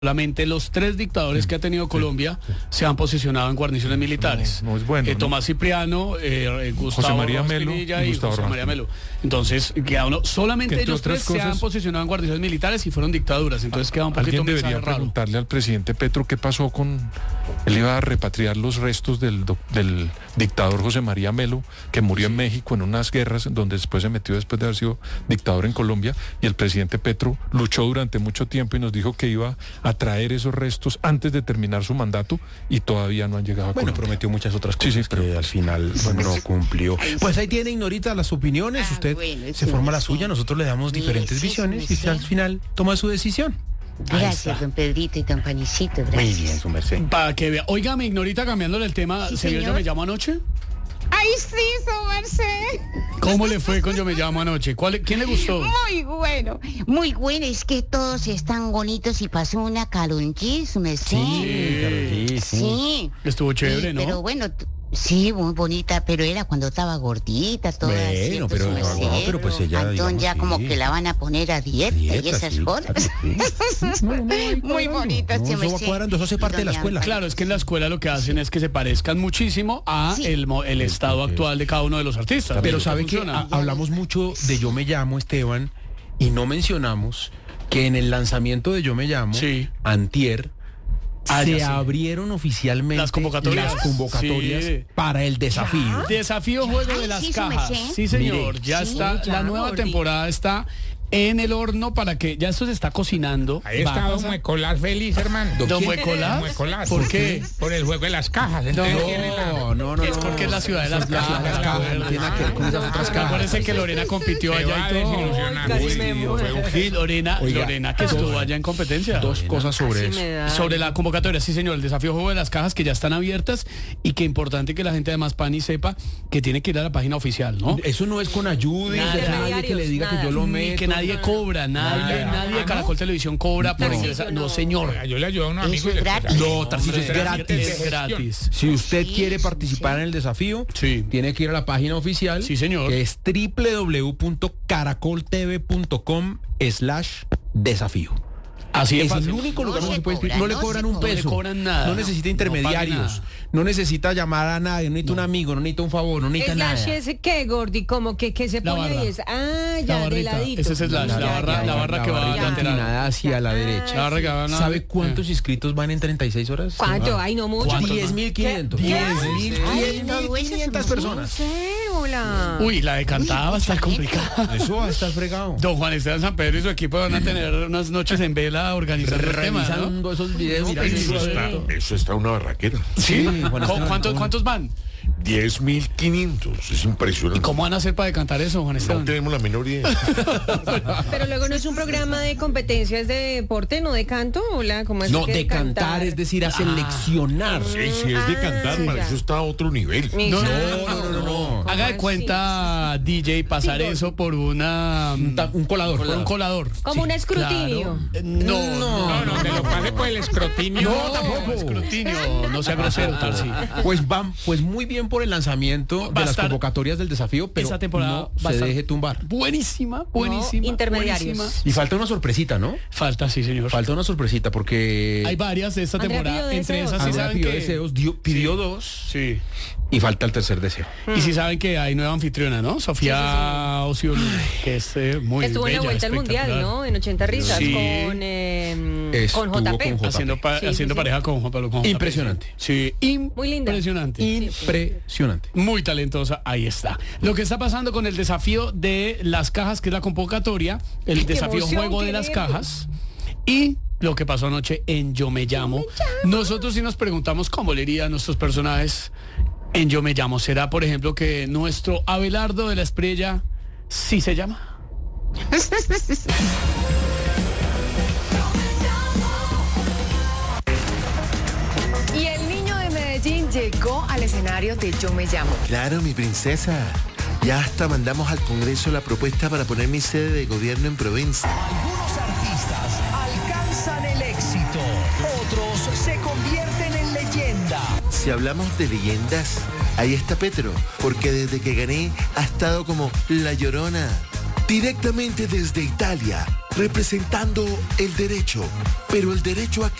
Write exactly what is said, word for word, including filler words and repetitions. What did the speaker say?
Solamente los tres dictadores que ha tenido Colombia se han posicionado en guarniciones militares. No, no es bueno, eh, ¿no? Tomás Cipriano, eh, Gustavo José María Rojas Melo Pinilla y y Gustavo José Rojas María Pinilla. Melo. Entonces, queda uno, solamente Que entre ellos tres otras se han cosas, posicionado en guarniciones militares y fueron dictaduras. Entonces queda un poquito Alguien un debería mensaje raro. preguntarle al presidente Petro qué pasó con... Él iba a repatriar los restos del, doc- del dictador José María Melo, que murió en México en unas guerras donde después se metió después de haber sido dictador en Colombia, y el presidente Petro luchó durante mucho tiempo y nos dijo que iba a traer esos restos antes de terminar su mandato y todavía no han llegado a Bueno, Colombia. prometió muchas otras Sí, cosas sí, pero- que al final no cumplió. Pues ahí tiene, Ignorita, las opiniones. Ah, Usted bueno, se sí, forma la sí. suya, nosotros le damos Sí, diferentes sí, visiones sí, y usted al sí. final toma su decisión. Gracias, don Pedrito y don Panicito, gracias. su merced. Para que vea. Oiga, mi Ignorita, cambiándole el tema, Sí, ¿se vio Yo señor. Me Llamo anoche? Ay, sí, su merced. ¿Cómo le fue con Yo Me Llamo anoche? ¿Cuál, ¿Quién le gustó? Muy bueno. Muy bueno, es que todos están bonitos y pasó una calonchis, su merced. Sí, sí. Sí. Estuvo chévere, Sí, ¿no? Pero bueno, t- sí, muy bonita, pero era cuando estaba gordita, toda Bueno, así, pero su no, merced. no, pero pues ella, Antón digamos, ya como sí. que la van a poner a dieta, y Dieta, esas sí, cosas. claro, sí. No, no, ahí Muy cuadrando. bonita, No, se eso me va sé. cuadrando, eso hace parte de la Doña escuela. Amparo. Claro, es que en la escuela lo que hacen es que se parezcan muchísimo a Sí. el, mo- el estado actual de cada uno de los artistas. Pero Eso sabe que funciona. ha- hablamos mucho de Yo Me Llamo, Esteban, y no mencionamos que en el lanzamiento de Yo Me Llamo, Sí. antier, Ah, se ya sé. abrieron oficialmente Las convocatorias. las convocatorias Sí. para el desafío. Desafío Juego de Ay, las sí, su Cajas. merced. Sí, señor. Mire. Ya Sí, está. ya, La nueva Gordi. temporada está en el horno para que ya esto se está cocinando. Ahí Va a está Don pasar- Muecolar feliz, hermano. Don Don ¿quién? Muecolar. Muecolar. ¿Por qué? Por el juego de las cajas. Entonces tiene la- No, no, no. Es porque es la ciudad de las La ciudad de las cajas. cajas, no tiene nada que ver con esas otras cajas. Acuérdense que Lorena compitió Se va allá a y todo. desilusionar. Uy, Uy, sí, fue un hit. Lorena, Oiga, Lorena que estuvo allá en competencia. Dos cosas sobre eso. Sobre la convocatoria, sí señor, el desafío Juego de las Cajas que ya están abiertas y que importante que la gente de Más Pani sepa que tiene que ir a la página oficial, ¿no? Eso no es con ayuda, Nada. de nadie que le diga que yo lo Ni meto. que nadie cobra, nadie, Nada. nadie de Caracol Televisión cobra por No. ingresar. No, señor. Oiga, yo le ayudo a unos Eso amigos. y es les- gratis. No, Tarcisio, es Hombre, gratis. Es gratis. Si usted Sí, quiere sí, participar sí. en el desafío, Sí. tiene que ir a la página oficial. Sí, señor. Que es doble u doble u doble u punto caracoltv punto com slash desafío. Así es Es el fácil. único No lugar donde se se puede inscribir. cobra, No le no cobran se un cobra. peso. No le cobran nada. No necesita No pague intermediarios. nada. No necesita llamar a nadie. No necesita un amigo. No necesita un favor. No necesita Slash nada. es que, Gordi, como que, que se La pone barra. ahí. Es, ah, La ya, de barrita. ladito. Ese es slash, Ya, la ya, barra- ya, la ya. barra que va barrita lateral. inclinada hacia la Ah, derecha. La barra que va a- ¿Sabe cuántos Eh. inscritos van en treinta y seis horas? ¿Cuánto? Ay, no mucho. ¿Cuánto? diez mil quinientos. ¿Qué? diez mil Ay, no, eso es quinientas un personas. Cédula. Uy, la de cantada va a estar complicada. Eso va a estar fregado. Don Juan Esteban San Pedro y su equipo van a tener unas noches en vela organizando el tema, ¿no? Revisando esos videos. mirando Eso eso. está, eso está una barraquera. Sí. Juan ¿Cu- Esteban, ¿Cuántos, ¿cómo? ¿Cuántos van? diez mil quinientos. Es ¿Y impresionante. cómo van a hacer para decantar eso, Juan No Esteban? tenemos la menor idea. Pero luego no es un programa de competencias de deporte, no de canto, hola, ¿cómo es No, que de cantar, es decir, a seleccionar. Sí, sí, es de cantar, Ah, para ya. eso está a otro nivel. Mi- No, no, no, no, no, no. Haga de así? cuenta, D J, pasar Sí, eso por una... Un ta- un colador. Por un colador. Como un escrutinio. Claro. Eh, No, No, no, que lo pase por el escrutinio. No, tampoco. Escrutinio, no sea grosero, Tarsi. Pues van, pues muy bien por el lanzamiento Va a de las estar- convocatorias del desafío, pero Esa temporada no va a se estar deje tumbar. Buenísima, buenísima. intermediarios. buenísima. Y falta una sorpresita, ¿no? Falta, sí, señor. Falta una sorpresita porque Hay varias de esta Andrea temporada. pidió Entre deseos. esas sí Andrea saben pidió que... deseos, dio- pidió dos Sí. y falta el tercer deseo. Y sí saben que hay nueva anfitriona, ¿no? Sofía Ociolu, que es eh, muy Estuvo en bella, la vuelta al mundial, espectacular. ¿no? En ochenta risas Sí. con, eh, Estuvo con J P. con J P. Haciendo, pa- Sí, haciendo sí, sí. pareja con Juan Pablo. con J P. Impresionante. Sí, Muy linda. impresionante. Impresionante. Muy talentosa, ahí está. Lo que está pasando con el desafío de las cajas, que es la convocatoria, el Qué desafío emoción, juego de qué las nervios. cajas y lo que pasó anoche en Yo Me Llamo. Nosotros sí nos preguntamos cómo le iría a nuestros personajes en Yo Me Llamo. ¿Será, por ejemplo, que nuestro Abelardo de la Espriella sí se llama? Y el niño de Medellín llegó al escenario de Yo Me Llamo. Claro, mi princesa. Ya hasta mandamos al Congreso la propuesta para poner mi sede de gobierno en Provenza. Algunos artistas alcanzan el éxito, otros se convierten en leyenda. Si hablamos de leyendas, ahí está Petro, porque desde que gané ha estado como la Llorona. Directamente desde Italia, representando el derecho, pero el derecho a